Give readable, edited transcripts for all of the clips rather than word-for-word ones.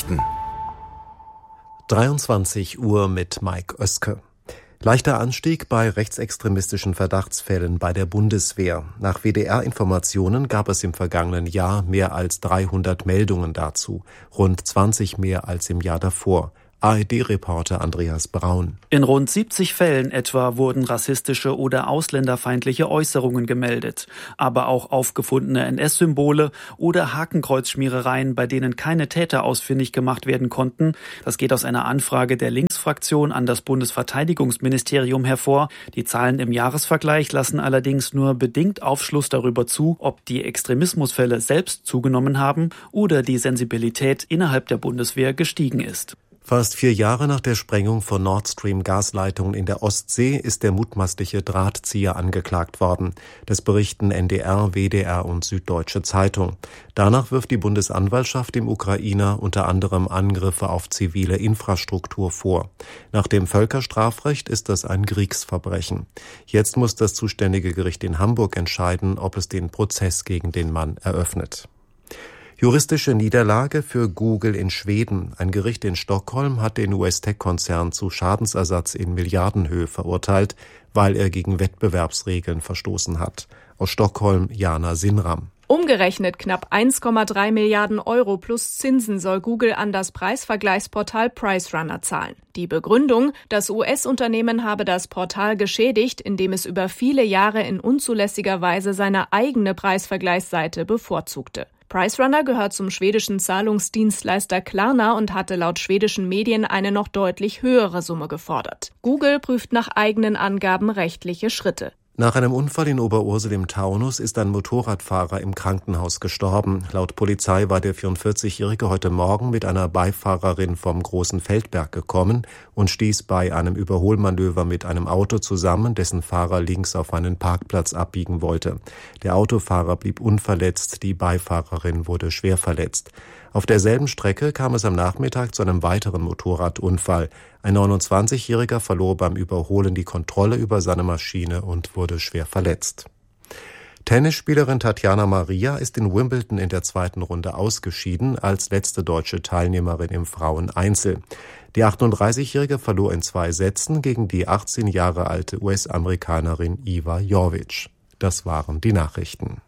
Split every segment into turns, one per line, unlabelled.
Nachrichten. 23 Uhr mit Mike Oeske. Leichter Anstieg bei rechtsextremistischen Verdachtsfällen bei der Bundeswehr. Nach WDR-Informationen gab es im vergangenen Jahr mehr als 300 Meldungen dazu, rund 20 mehr als im Jahr davor. ARD-Reporter Andreas Braun.
In rund 70 Fällen etwa wurden rassistische oder ausländerfeindliche Äußerungen gemeldet, aber auch aufgefundene NS-Symbole oder Hakenkreuzschmierereien, bei denen keine Täter ausfindig gemacht werden konnten. Das geht aus einer Anfrage der Linksfraktion an das Bundesverteidigungsministerium hervor. Die Zahlen im Jahresvergleich lassen allerdings nur bedingt Aufschluss darüber zu, ob die Extremismusfälle selbst zugenommen haben oder die Sensibilität innerhalb der Bundeswehr gestiegen ist.
Fast 4 Jahre nach der Sprengung von Nord Stream Gasleitungen in der Ostsee ist der mutmaßliche Drahtzieher angeklagt worden. Das berichten NDR, WDR und Süddeutsche Zeitung. Danach wirft die Bundesanwaltschaft dem Ukrainer unter anderem Angriffe auf zivile Infrastruktur vor. Nach dem Völkerstrafrecht ist das ein Kriegsverbrechen. Jetzt muss das zuständige Gericht in Hamburg entscheiden, ob es den Prozess gegen den Mann eröffnet. Juristische Niederlage für Google in Schweden. Ein Gericht in Stockholm hat den US-Tech-Konzern zu Schadensersatz in Milliardenhöhe verurteilt, weil er gegen Wettbewerbsregeln verstoßen hat. Aus Stockholm Jana Sinram.
Umgerechnet knapp 1,3 Milliarden Euro plus Zinsen soll Google an das Preisvergleichsportal PriceRunner zahlen. Die Begründung, das US-Unternehmen habe das Portal geschädigt, indem es über viele Jahre in unzulässiger Weise seine eigene Preisvergleichsseite bevorzugte. PriceRunner gehört zum schwedischen Zahlungsdienstleister Klarna und hatte laut schwedischen Medien eine noch deutlich höhere Summe gefordert. Google prüft nach eigenen Angaben rechtliche Schritte.
Nach einem Unfall in Oberursel im Taunus ist ein Motorradfahrer im Krankenhaus gestorben. Laut Polizei war der 44-Jährige heute Morgen mit einer Beifahrerin vom Großen Feldberg gekommen und stieß bei einem Überholmanöver mit einem Auto zusammen, dessen Fahrer links auf einen Parkplatz abbiegen wollte. Der Autofahrer blieb unverletzt, die Beifahrerin wurde schwer verletzt. Auf derselben Strecke kam es am Nachmittag zu einem weiteren Motorradunfall. Ein 29-Jähriger verlor beim Überholen die Kontrolle über seine Maschine und wurde schwer verletzt. Tennisspielerin Tatjana Maria ist in Wimbledon in der 2. Runde ausgeschieden als letzte deutsche Teilnehmerin im Fraueneinzel. Die 38-Jährige verlor in 2 Sätzen gegen die 18 Jahre alte US-Amerikanerin Iva Jovic. Das waren die Nachrichten.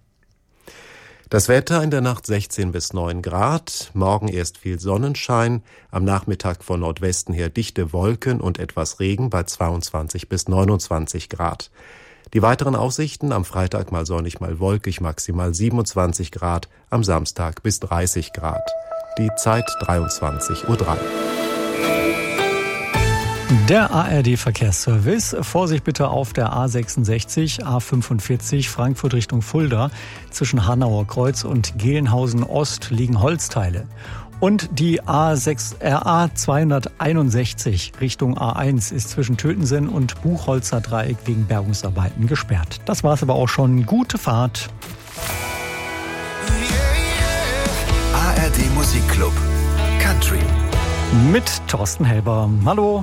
Das Wetter in der Nacht 16 bis 9 Grad, morgen erst viel Sonnenschein, am Nachmittag von Nordwesten her dichte Wolken und etwas Regen bei 22 bis 29 Grad. Die weiteren Aussichten: am Freitag mal sonnig, mal wolkig, maximal 27 Grad, am Samstag bis 30 Grad. Die Zeit 23:03 Uhr.
Der ARD-Verkehrsservice. Vorsicht bitte auf der A66, A45 Frankfurt Richtung Fulda. Zwischen Hanauer Kreuz und Gelnhausen Ost liegen Holzteile. Und die A261 Richtung A1 ist zwischen Tötensen und Buchholzer Dreieck wegen Bergungsarbeiten gesperrt. Das war's aber auch schon. Gute Fahrt.
ARD Musikclub Country
mit Thorsten Helber. Hallo.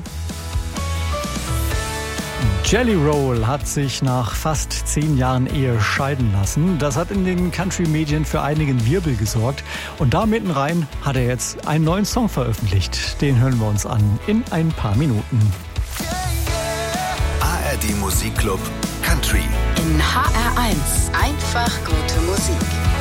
Jelly Roll hat sich nach fast 10 Jahren Ehe scheiden lassen. Das hat in den Country-Medien für einigen Wirbel gesorgt. Und da mitten rein hat er jetzt einen neuen Song veröffentlicht. Den hören wir uns an in ein paar Minuten.
ARD Musikclub Country.
In HR1 einfach gute Musik.